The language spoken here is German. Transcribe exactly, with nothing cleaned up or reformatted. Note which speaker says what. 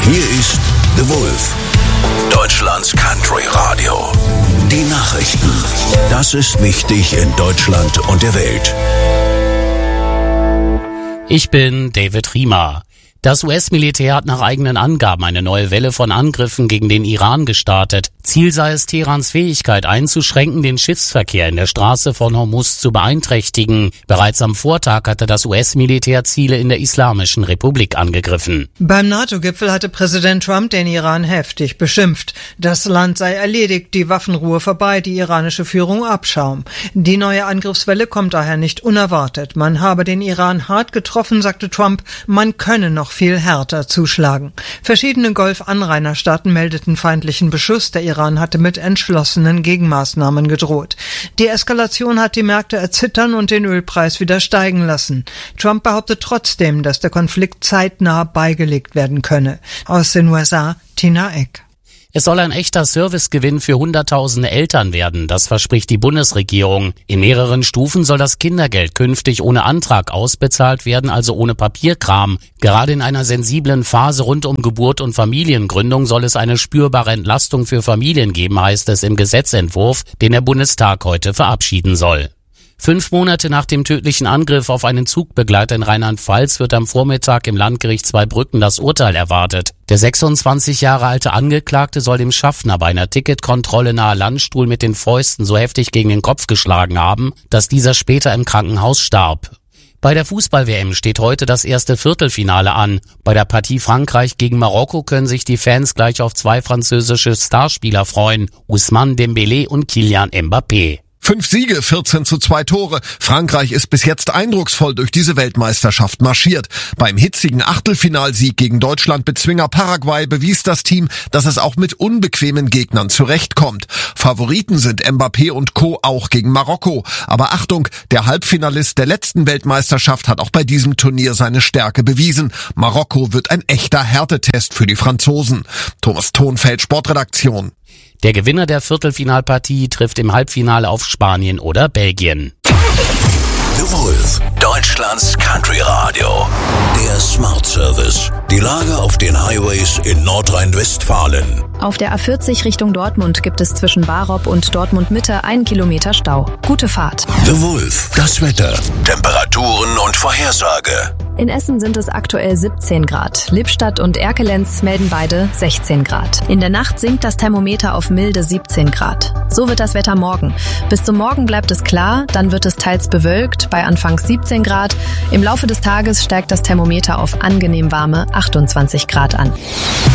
Speaker 1: Hier ist The Wolf, Deutschlands Country Radio. Die Nachrichten. Das ist wichtig in Deutschland und der Welt.
Speaker 2: Ich bin David Riemer. Das U S-Militär hat nach eigenen Angaben eine neue Welle von Angriffen gegen den Iran gestartet. Ziel sei es, Teherans Fähigkeit einzuschränken, den Schiffsverkehr in der Straße von Hormuz zu beeinträchtigen. Bereits am Vortag hatte das U S-Militär Ziele in der Islamischen Republik angegriffen.
Speaker 3: Beim NATO-Gipfel hatte Präsident Trump den Iran heftig beschimpft. Das Land sei erledigt, die Waffenruhe vorbei, die iranische Führung Abschaum. Die neue Angriffswelle kommt daher nicht unerwartet. Man habe den Iran hart getroffen, sagte Trump, man könne noch viel härter zuschlagen. Verschiedene Golf-Anrainerstaaten meldeten feindlichen Beschuss. Der Iran hatte mit entschlossenen Gegenmaßnahmen gedroht. Die Eskalation hat die Märkte erzittern und den Ölpreis wieder steigen lassen. Trump behauptet trotzdem, dass der Konflikt zeitnah beigelegt werden könne. Aus den U S A, Tina Eck.
Speaker 2: Es soll ein echter Servicegewinn für Hunderttausende Eltern werden, das verspricht die Bundesregierung. In mehreren Stufen soll das Kindergeld künftig ohne Antrag ausbezahlt werden, also ohne Papierkram. Gerade in einer sensiblen Phase rund um Geburt und Familiengründung soll es eine spürbare Entlastung für Familien geben, heißt es im Gesetzentwurf, den der Bundestag heute verabschieden soll. Fünf Monate nach dem tödlichen Angriff auf einen Zugbegleiter in Rheinland-Pfalz wird am Vormittag im Landgericht Zweibrücken das Urteil erwartet. Der sechsundzwanzig Jahre alte Angeklagte soll dem Schaffner bei einer Ticketkontrolle nahe Landstuhl mit den Fäusten so heftig gegen den Kopf geschlagen haben, dass dieser später im Krankenhaus starb. Bei der Fußball-W M steht heute das erste Viertelfinale an. Bei der Partie Frankreich gegen Marokko können sich die Fans gleich auf zwei französische Starspieler freuen, Ousmane Dembélé und Kylian Mbappé.
Speaker 4: Fünf Siege, vierzehn zu zwei Tore. Frankreich ist bis jetzt eindrucksvoll durch diese Weltmeisterschaft marschiert. Beim hitzigen Achtelfinalsieg gegen Deutschland-Bezwinger Paraguay bewies das Team, dass es auch mit unbequemen Gegnern zurechtkommt. Favoriten sind Mbappé und Co. auch gegen Marokko. Aber Achtung, der Halbfinalist der letzten Weltmeisterschaft hat auch bei diesem Turnier seine Stärke bewiesen. Marokko wird ein echter Härtetest für die Franzosen. Thomas Thonfeld, Sportredaktion.
Speaker 2: Der Gewinner der Viertelfinalpartie trifft im Halbfinale auf Spanien oder Belgien.
Speaker 1: The Wolf, Deutschlands Country Radio. Der Smart Service. Die Lage auf den Highways in Nordrhein-Westfalen.
Speaker 5: Auf der A vierzig Richtung Dortmund gibt es zwischen Barop und Dortmund Mitte einen Kilometer Stau. Gute Fahrt.
Speaker 1: The Wolf, das Wetter, Temperaturen und Vorhersage.
Speaker 5: In Essen sind es aktuell siebzehn Grad. Lippstadt und Erkelenz melden beide sechzehn Grad. In der Nacht sinkt das Thermometer auf milde siebzehn Grad. So wird das Wetter morgen. Bis zum Morgen bleibt es klar, dann wird es teils bewölkt bei anfangs siebzehn Grad. Im Laufe des Tages steigt das Thermometer auf angenehm warme achtundzwanzig Grad an.